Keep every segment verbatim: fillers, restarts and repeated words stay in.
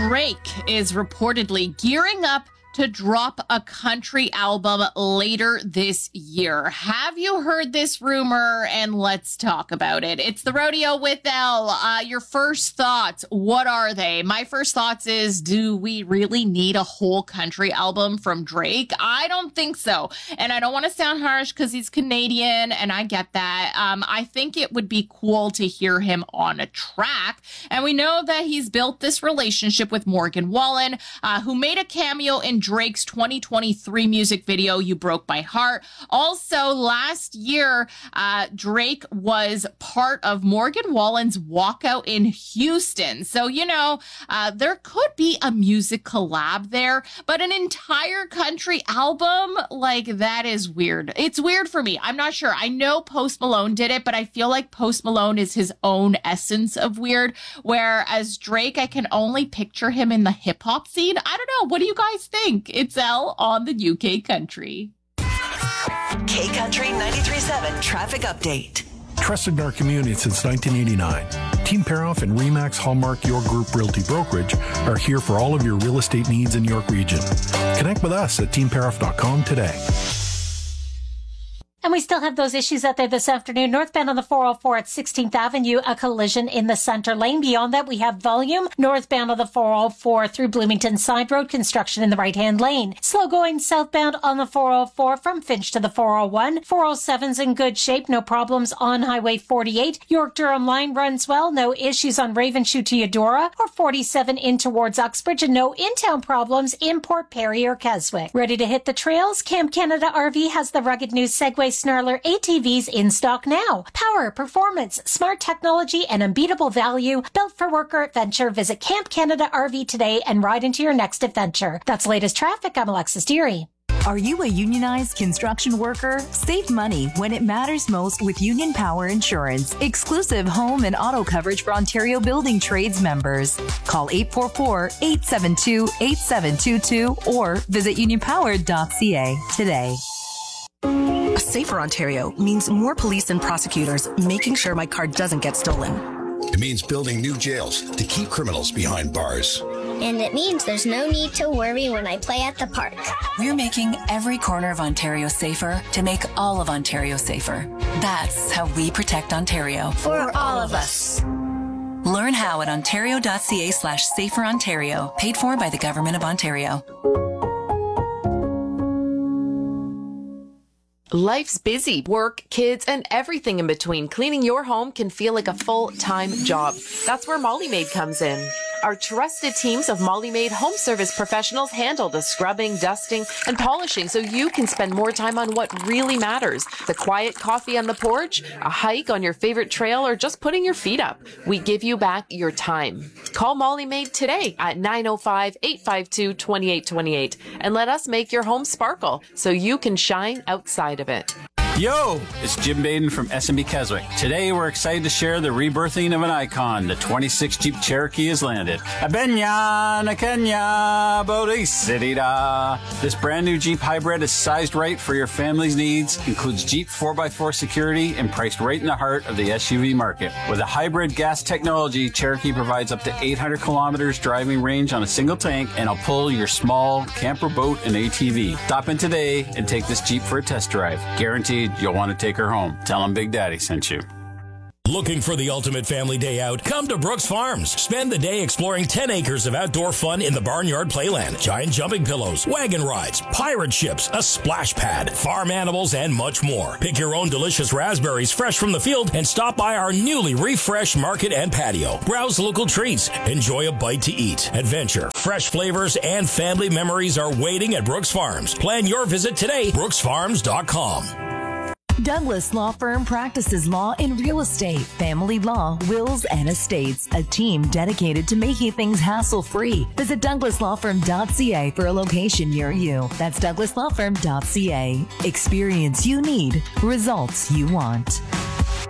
Drake is reportedly gearing up to drop a country album later this year. Have you heard this rumor? And let's talk about it. It's the Rodeo with Elle. Uh, your first thoughts, what are they? My first thoughts is, do we really need a whole country album from Drake? I don't think so. And I don't want to sound harsh because he's Canadian, and I get that. Um, I think it would be cool to hear him on a track. And we know that he's built this relationship with Morgan Wallen, uh, who made a cameo in Drake's twenty twenty-three music video, You Broke My Heart. Also, last year, uh, Drake was part of Morgan Wallen's walkout in Houston. So, you know, uh, there could be a music collab there, but an entire country album, like, that is weird. It's weird for me. I'm not sure. I know Post Malone did it, but I feel like Post Malone is his own essence of weird, whereas Drake, I can only picture him in the hip hop scene. I don't know. What do you guys think? It's Elle on the U K Country. K Country ninety-three point seven traffic update. Trusted in our community since nineteen eighty-nine. Team Paroff and Remax Hallmark York Group Realty Brokerage are here for all of your real estate needs in York Region. Connect with us at team paroff dot com today. And we still have those issues out there this afternoon. Northbound on the four oh four at sixteenth Avenue, a collision in the center lane. Beyond that, we have volume. Northbound on the four oh four through Bloomington Side Road, construction in the right-hand lane. Slow going southbound on the four oh four from Finch to the four oh one. four oh seven's in good shape. No problems on Highway forty-eight. York-Durham line runs well. No issues on Ravenshoe to Eudora or forty-seven in towards Uxbridge. And no in-town problems in Port Perry or Keswick. Ready to hit the trails? Camp Canada R V has the rugged new Segway Snarler A T Vs in stock now. Power, performance, smart technology, and unbeatable value. Built for worker adventure. Visit Camp Canada R V today and ride into your next adventure. That's latest traffic. I'm Alexis Deary. Are you a unionized construction worker? Save money when it matters most with Union Power Insurance. Exclusive home and auto coverage for Ontario Building Trades members. Call eight four four, eight seven two, eight seven two two or visit union power dot c a today. A safer Ontario means more police and prosecutors making sure my car doesn't get stolen. It means building new jails to keep criminals behind bars. And it means there's no need to worry when I play at the park. We're making every corner of Ontario safer to make all of Ontario safer. That's how we protect Ontario. For all of us. Learn how at ontario dot c a slash safer Ontario. Paid for by the Government of Ontario. Life's busy. Work, kids, and everything in between. Cleaning your home can feel like a full-time job. That's where Molly Maid comes in. Our trusted teams of Molly Maid home service professionals handle the scrubbing, dusting, and polishing so you can spend more time on what really matters. The quiet coffee on the porch, a hike on your favorite trail, or just putting your feet up. We give you back your time. Call Molly Maid today at nine oh five, eight five two, two eight two eight and let us make your home sparkle so you can shine outside of it. Yo, it's Jim Baden from S and B Keswick. Today we're excited to share the rebirthing of an icon. The twenty-six Jeep Cherokee has landed. Abenya, Nakenya, Bodhi City da. This brand new Jeep hybrid is sized right for your family's needs, includes Jeep four by four security, and priced right in the heart of the S U V market. With a hybrid gas technology, Cherokee provides up to eight hundred kilometers driving range on a single tank, and will pull your small camper, boat, and A T V. Stop in today and take this Jeep for a test drive. Guaranteed you'll want to take her home. Tell them Big Daddy sent you. Looking for the ultimate family day out? Come to Brooks Farms. Spend the day exploring ten acres of outdoor fun in the Barnyard Playland. Giant jumping pillows, wagon rides, pirate ships, a splash pad, farm animals, and much more. Pick your own delicious raspberries fresh from the field and stop by our newly refreshed market and patio. Browse local treats. Enjoy a bite to eat. Adventure, fresh flavors, and family memories are waiting at Brooks Farms. Plan your visit today. brooks farms dot com. Douglas Law Firm practices law in real estate, family law, wills, and estates. A team dedicated to making things hassle-free. Visit douglas law firm dot c a for a location near you. That's douglas law firm dot c a. Experience you need, results you want.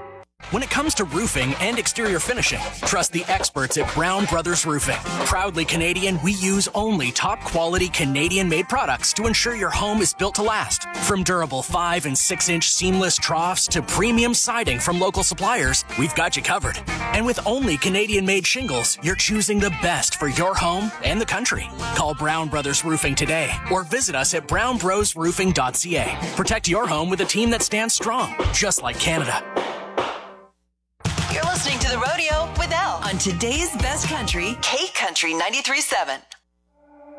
When it comes to roofing and exterior finishing, trust the experts at Brown Brothers Roofing. Proudly Canadian, we use only top-quality Canadian-made products to ensure your home is built to last. From durable five and six inch seamless troughs to premium siding from local suppliers, we've got you covered. And with only Canadian-made shingles, you're choosing the best for your home and the country. Call Brown Brothers Roofing today or visit us at brown bros roofing dot c a. Protect your home with a team that stands strong, just like Canada. You're listening to The Rodeo with Elle on today's best country, K Country ninety-three point seven.